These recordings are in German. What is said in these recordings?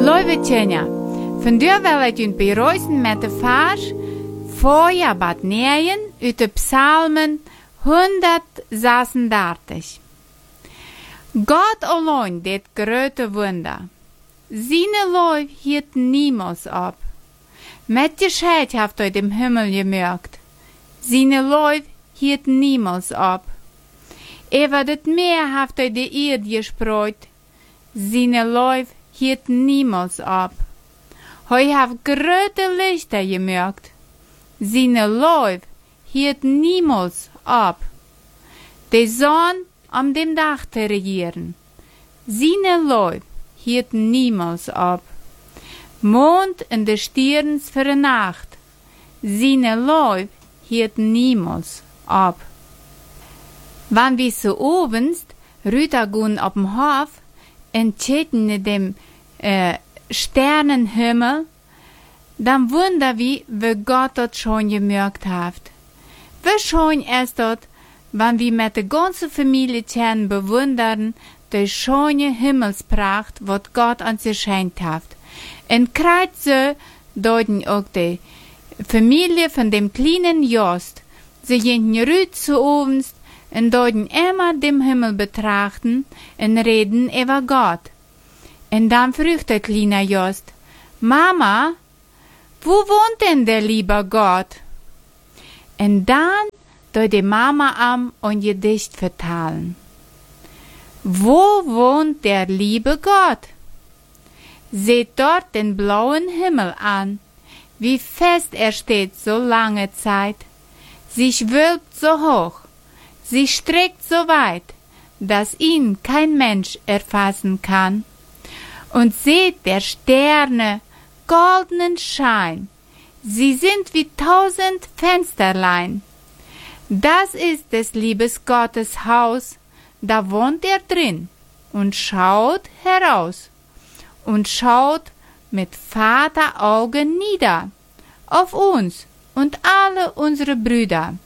Lieve Tjenja, vandaag wil ik u beruisen met de vers Feuer bad neeën uit de Psalmen 136. God alleen deed grote wunder. Zijn lof hield niemals op. Met Gescheit heeft hij dem Himmel gemerkt. Zijn lof hield niemals op. Over het meer heeft hij de Erde gespreid. Zijn lof hield niemals op. Hij heeft grote lichter gemerkt. Zijn lof hield niemals op. De zon om dem dag te regieren. Zijn lof hield niemals op. Mond en de sterren voor de nacht. Zijn lof hield niemals op. Wanneer we zo ovens rübergehen op dem Hof en checken dem Sternenhimmel, dann wundern wir, wie Gott das schon gemerkt hat. Wie schön ist das, wenn wir mit der ganzen Familie bewundern, die schöne Himmelspracht, was Gott uns geschenkt hat. Und gerade so deuten auch die Familie von dem kleinen Jost, sie gehen rüt zu uns und deuten immer den Himmel betrachten und reden über Gott. Und dann fragt der kleine Jost, Mama, wo wohnt denn der liebe Gott? Und dann deut die Mama am und Gedicht vertalen. Wo wohnt der liebe Gott? Seht dort den blauen Himmel an, wie fest er steht so lange Zeit. Sie schwilbt so hoch, sie streckt so weit, dass ihn kein Mensch erfassen kann. Und seht der Sterne, goldenen Schein, sie sind wie 1000 Fensterlein. Das ist des Liebes Gottes Haus, da wohnt er drin und schaut heraus und schaut mit Vateraugen nieder auf uns und alle unsere Brüder.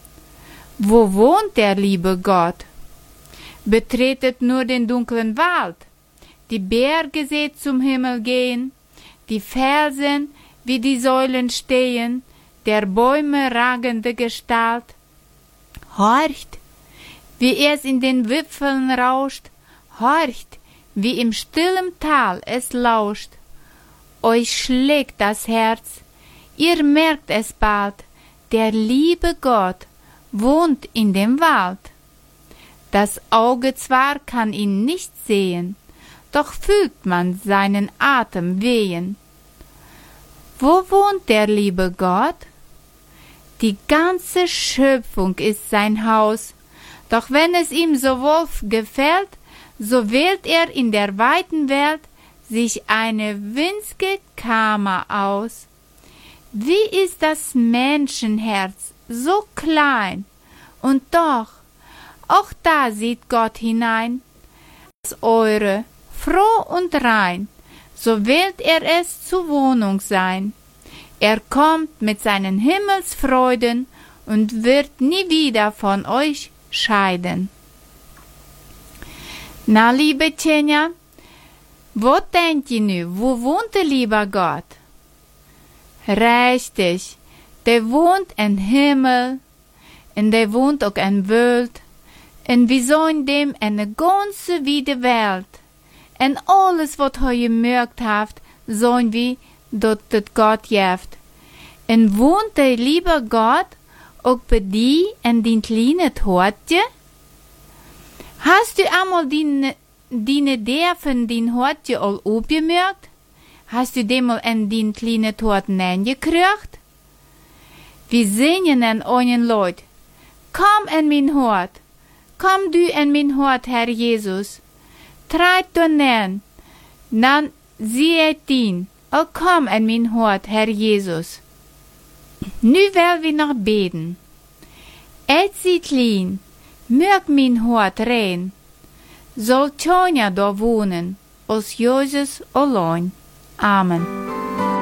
Wo wohnt der liebe Gott? Betretet nur den dunklen Wald, die Berge seht zum Himmel gehen, die Felsen wie die Säulen stehen, der Bäume ragende Gestalt. Horcht, wie es in den Wipfeln rauscht, horcht, wie im stillen Tal es lauscht. Euch schlägt das Herz, ihr merkt es bald, der liebe Gott wohnt in dem Wald. Das Auge zwar kann ihn nicht sehen, doch fühlt man seinen Atem wehen. Wo wohnt der liebe Gott? Die ganze Schöpfung ist sein Haus, doch wenn es ihm so wohl gefällt, so wählt er in der weiten Welt sich eine winzige Kammer aus. Wie ist das Menschenherz so klein, und doch, auch da sieht Gott hinein. Das eure, froh und rein, so wählt er es zur Wohnung sein. Er kommt mit seinen Himmelsfreuden und wird nie wieder von euch scheiden. Na, liebe Tjenja, wo denkt ihr nu, wo wohnt der liebe Gott? Richtig, der wohnt im Himmel, und der wohnt auch in Welt, und wir sollen dem eine ganze weite Welt. En alles wat hij gemerkt heeft, sollen wir dat het Gott geeft. En wohnt der liebe Gott auch bei dir in dein kleines Hortje? Hast du einmal deine Idee von dein Hortje al opgemerkt? Hast du dem mal in dein kleines Hort neingekriegt? Wir singen an einen Leut. Komm in mein Hort, komm du in mein Hort, Herr Jesus. Treit du nähen, dann sieht ihn, oh komm in mein Hort, Herr Jesus. Nu will wir noch beten. Et sieht klein, mög mein Hort rein, soll Tjonja da wohnen, als Jesus allein. Amen.